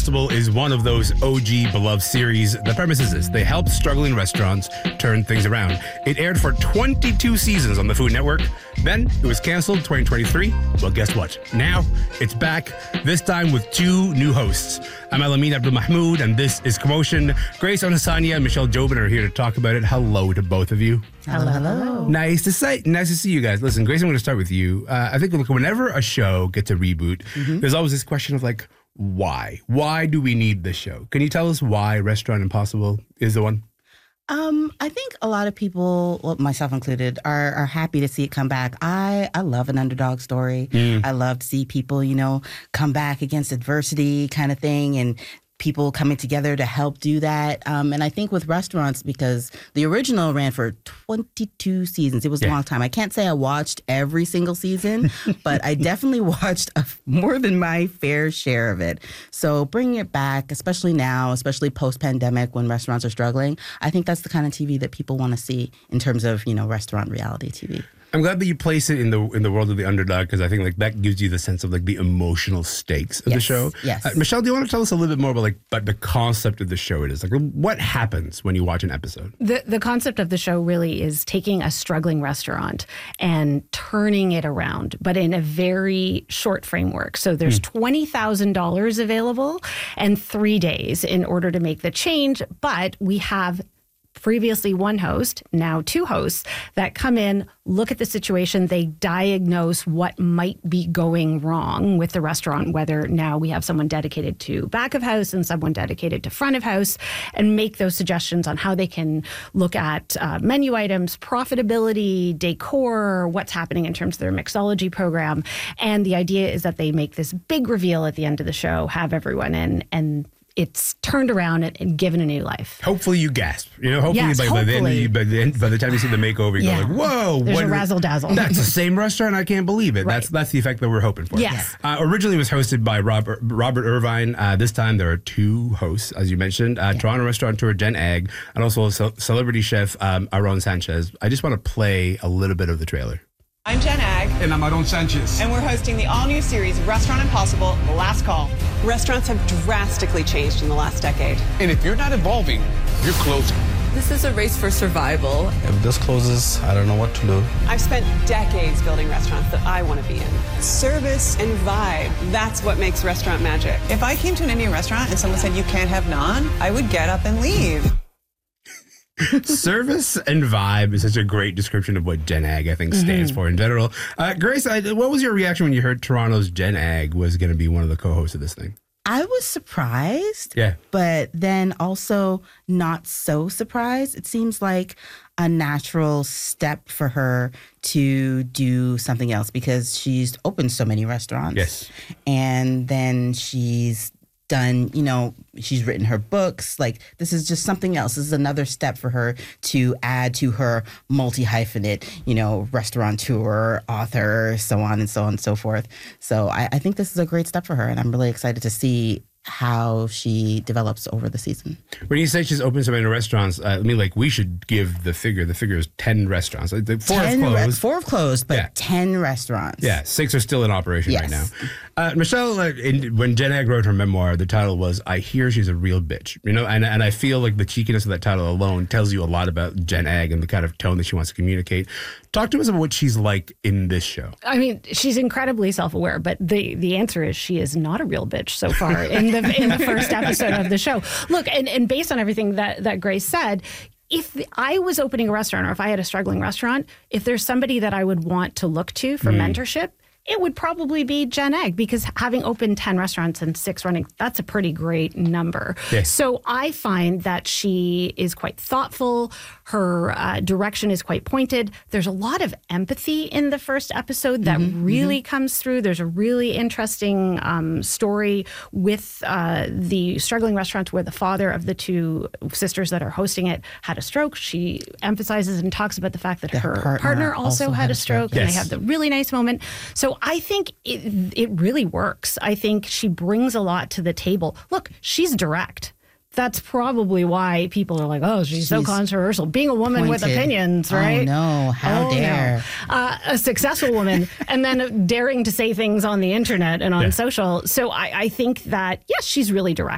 Impossible is one of those OG beloved series. The premise is this: they help struggling restaurants turn things around. It aired for 22 seasons on the Food Network. Then it was canceled in 2023. Well, guess what? Now it's back, this time with two new hosts. I'm Elamin Abdul-Mahmoud, and this is Commotion. Grace Onisanya and Michelle Jobin are here to talk about it. Hello to both of you. Hello. Nice to see you guys. Listen, Grace, I'm going to start with you. I think whenever a show gets a reboot, there's always this question of like, why? Why do we need this show? Can you tell us why Restaurant Impossible is the one? I think a lot of people, well, myself included, are happy to see it come back. I love an underdog story. I love to see people, come back against adversity kind of thing, and people coming together to help do that. And I think with restaurants, because the original ran for 22 seasons, it was a long time. I can't say I watched every single season, but I definitely watched more than my fair share of it. So bringing it back, especially now, especially post-pandemic when restaurants are struggling, I think that's the kind of TV that people want to see in terms of, restaurant reality TV. I'm glad that you place it in the world of the underdog, because I think that gives you the sense of the emotional stakes of the show. Yes. Michelle, do you want to tell us a little bit more about the concept of the show? It is what happens when you watch an episode? The concept of the show really is taking a struggling restaurant and turning it around, but in a very short framework. So there's $20,000 available and 3 days in order to make the change, but we have previously one host, now two hosts, that come in, look at the situation, they diagnose what might be going wrong with the restaurant, whether now we have someone dedicated to back of house and someone dedicated to front of house, and make those suggestions on how they can look at menu items, profitability, decor, what's happening in terms of their mixology program. And the idea is that they make this big reveal at the end of the show, have everyone in, and it's turned around and given a new life. Hopefully you gasp. Hopefully, yes, by the time you see the makeover, you go whoa. There's a razzle-dazzle. That's the same restaurant? I can't believe it. Right. That's the effect that we're hoping for. Yes. Originally it was hosted by Robert Irvine. This time there are two hosts, as you mentioned, Toronto restaurateur Jen Ag, and also celebrity chef Aaron Sanchez. I just want to play a little bit of the trailer. I'm Jen Ag. And I'm Aaron Sanchez. And we're hosting the all-new series, Restaurant Impossible, The Last Call. Restaurants have drastically changed in the last decade. And if you're not evolving, you're closing. This is a race for survival. If this closes, I don't know what to do. I've spent decades building restaurants that I want to be in. Service and vibe, that's what makes restaurant magic. If I came to an Indian restaurant and someone said, you can't have naan, I would get up and leave. Service and vibe is such a great description of what Jen Ag, I think, stands for in general. Grace, what was your reaction when you heard Toronto's Jen Ag was going to be one of the co-hosts of this thing? I was surprised, but then also not so surprised. It seems like a natural step for her to do something else because she's opened so many restaurants. Yes. And then she's done, she's written her books. This is just something else. This is another step for her to add to her multi-hyphenate, restaurateur, author, so on and so forth. So I think this is a great step for her, and I'm really excited to see how she develops over the season. When you say she's opened so many restaurants, we should give the figure. The figure is 10 restaurants. Four have closed, but 10 restaurants. Yeah, 6 are still in operation right now. Michelle, when Jen Ag wrote her memoir, the title was "I Hear She's a Real Bitch." And I feel like the cheekiness of that title alone tells you a lot about Jen Ag and the kind of tone that she wants to communicate. Talk to us about what she's like in this show. I mean, she's incredibly self-aware, but the answer is she is not a real bitch so far in the first episode of the show. Look, and based on everything that Grace said, if I was opening a restaurant or if I had a struggling restaurant, if there's somebody that I would want to look to for mentorship, it would probably be Jen Ag, because having opened 10 restaurants and 6 running, that's a pretty great number. Yes. So I find that she is quite thoughtful. Her direction is quite pointed. There's a lot of empathy in the first episode that really comes through. There's a really interesting story with the struggling restaurant where the father of the two sisters that are hosting it had a stroke. She emphasizes and talks about the fact that her partner also had a stroke, and they have the really nice moment. So I think it really works. I think she brings a lot to the table. Look, she's direct. That's probably why people are like, oh, she's so controversial. Being a woman with opinions, right? Oh, no. How dare. No. A successful woman, and then daring to say things on the internet and on social. So I think that, yes, she's really direct.